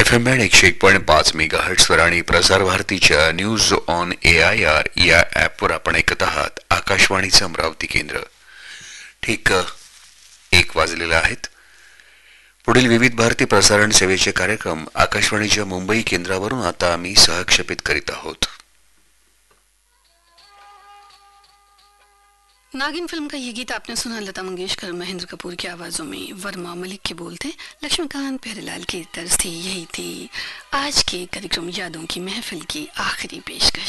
FM band 101.5 मेगाहर्ट्झवर आणि प्रसार भारतीच्या न्यूज ऑन AIR या ॲपवर आपण ऐकत आहात आकाशवाणीचं अमरावती केंद्र. ठीक 1 वाजलेले आहेत. पुढील विविध भारती प्रसारण सेवेचे कार्यक्रम आकाशवाणीच्या मुंबई केंद्रावरून आता आम्ही सहक्षेपित करीत आहोत. नागिन फिल्म का ये गीत आपने सुना लता मंगेशकर महेंद्र कपूर की आवाज़ों में. वर्मा मलिक के बोल थे, लक्ष्मीकांत प्यारेलाल की तर्ज थी. यही थी आज के कार्यक्रम यादों की महफिल की आखिरी पेशकश.